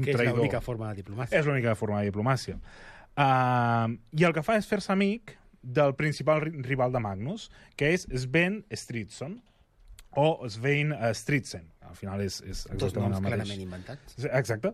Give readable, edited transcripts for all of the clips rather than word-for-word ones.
Que és traïdor. l'única forma de diplomàcia. És l'única forma de diplomàcia. I el que fa és fer-se amic del principal rival de Magnus, que és Sven Stridsson, o Svein Stridsen. Al final és Dos exactament noms el mateix. clarament inventats. Exacte.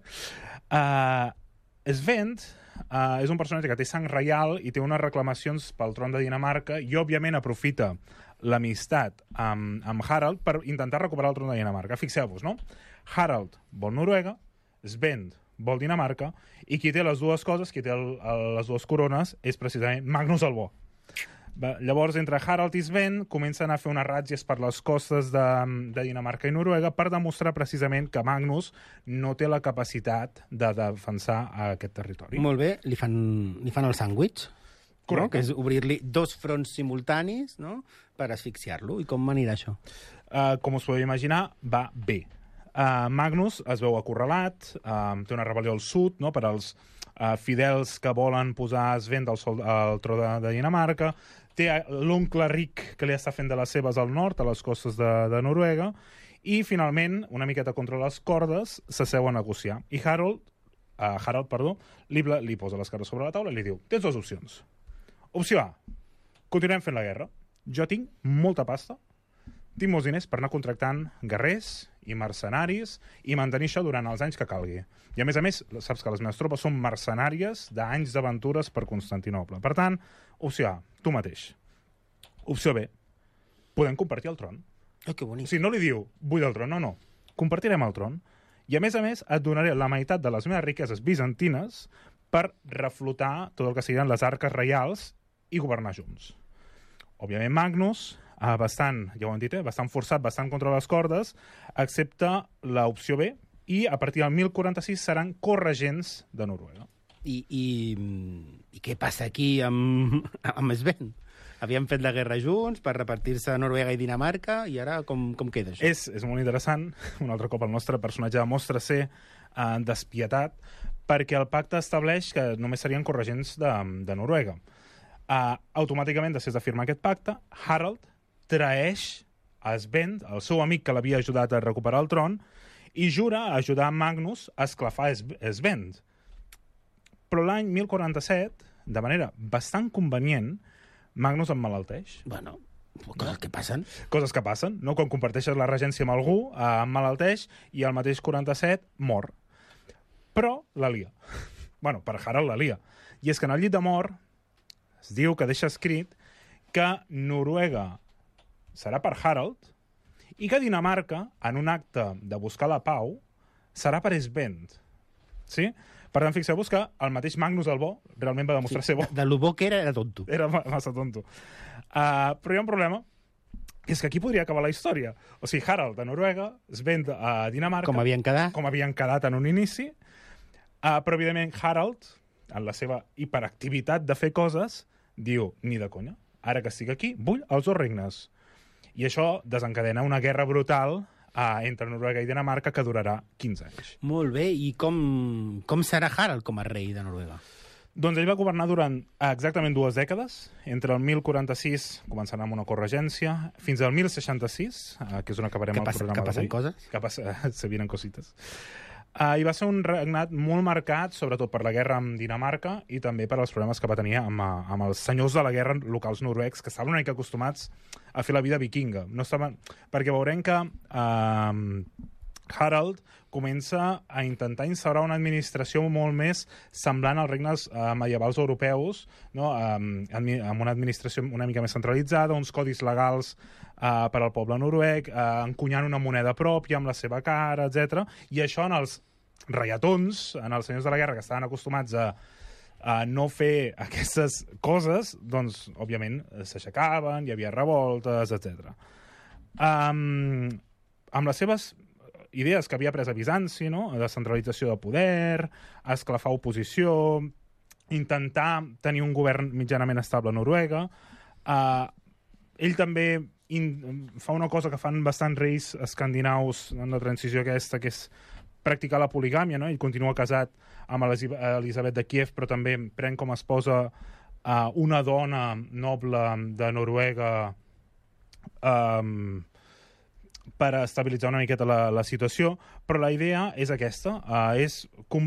Sven és un personatge que té sang reial i té unes reclamacions pel tron de Dinamarca i, òbviament, aprofita l'amistat amb Harald per intentar recuperar el tron de Dinamarca. Fixeu-vos, no? Harald vol Noruega, Sven vol Dinamarca, i qui té les dues coses, qui té les dues corones, és precisament Magnus el Bo. Llavors, entre Harald i Sven comencen a fer unes ràtzies per les costes de Dinamarca i Noruega per demostrar precisament que Magnus no té la capacitat de defensar aquest territori. Molt bé, li fan el sàndwich, no? Correcte. Que és obrir-li dos fronts simultanis, no?, per asfixiar-lo. I com anirà això? Com us podeu imaginar, va bé. Magnus es veu acorralat, té una rebel·lió al sud, no?, per als fidels que volen posar Sven al tro de Dinamarca, té l'oncle ric que li està fent de les seves al nord, a les costes de Noruega, i finalment, una miqueta contra les cordes, s'asseu a negociar. I Harald, li posa les cartes sobre la taula i li diu: tens dues opcions. Opció A, continuem fent la guerra. Jo tinc molta pasta, tinc molts diners per anar contractant guerrers i mercenaris i mantenir això durant els anys que calgui. I, a més, saps que les meves tropes són mercenàries d'anys d'aventures per Constantinoble. Per tant, opció A, tu mateix. Opció B, podem compartir el tron. Que O bonic. sigui, no li diu, vull el tron, no. Compartirem el tron. I, a més, et donaré la meitat de les meves riqueses bizantines per reflotar tot el que siguin les arques reials i governar junts. Òbviament, Magnus, bastant, ja ho hem dit, bastant forçat, bastant contra les cordes, accepta l'opció B i a partir del 1046 seran corregents de Noruega. I què passa aquí amb Sven? Havien fet la guerra junts per repartir-se Noruega i Dinamarca, i ara com queda això? És molt interessant. Un altre cop el nostre personatge demostra ser despietat, perquè el pacte estableix que només serien corregents de Noruega. Automàticament, després de firmar aquest pacte, Harald traeix a Sven, el seu amic que l'havia ajudat a recuperar el tron, i jura ajudar Magnus a esclafar Sven. Però l'any 1047, de manera bastant convenient, Magnus emmalalteix. Bueno, coses que passen. Coses que passen, no? Quan comparteixes la regència amb algú, emmalalteix, i el mateix 47 mor. Però la lia. Bueno, per Harald la lia. I és que en el llit de mort es diu que deixa escrit que Noruega serà per Harald i que Dinamarca, en un acte de buscar la pau, serà per Sven. Sí? Per tant, fixeu-vos que el mateix Magnus el Bo realment va demostrar ser bo. De lo bo que era tonto. Era massa tonto. Però hi ha un problema, que és que aquí podria acabar la història. O sigui, Harald de Noruega, Sven a Dinamarca... Com havien quedat. Com havien quedat en un inici. Però, evidentment, Harald, en la seva hiperactivitat de fer coses, diu, ni de conya, ara que estic aquí, vull els dos regnes. I això desencadena una guerra brutal entre Noruega i Dinamarca que durarà 15 anys. Molt bé, i com serà Harald com a rei de Noruega? Doncs ell va governar durant exactament 2 dècades, entre el 1046, començant amb una corregència, fins al 1066, que és on acabarem el programa d'avui. Que passen coses? Que se vienen cosites. I va ser un regnat molt marcat, sobretot per la guerra amb Dinamarca i també per als problemes que va tenir amb els senyors de la guerra locals noruecs, que estaven una mica acostumats a fer la vida vikinga. No estaven... Perquè veurem que Harald comença a intentar instaurar una administració molt més semblant als regnes medievals europeus, no? Amb una administració una mica més centralitzada, uns codis legals per al poble noruec, encunyant una moneda pròpia amb la seva cara, etc. I això en els reiatons, en els senyors de la guerra que estaven acostumats a no fer aquestes coses, doncs, òbviament, s'aixecaven, hi havia revoltes, etc. Amb les seves idees que havia pres a Bizanci, no? De centralització de poder, esclafar oposició, intentar tenir un govern mitjanament estable a Noruega. Ell també fa una cosa que fan bastants reis escandinaus en la transició aquesta, que és practicar la poligàmia, no? Ell continua casat amb Elisabet de Kiev, però també pren com a esposa una dona noble de Noruega per estabilitzar una miqueta la situació, però la idea és aquesta, és